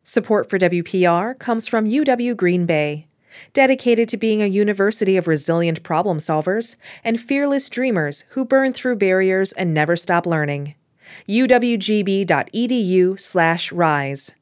Support for WPR comes from UW Green Bay, dedicated to being a university of resilient problem solvers and fearless dreamers who burn through barriers and never stop learning. uwgb.edu/rise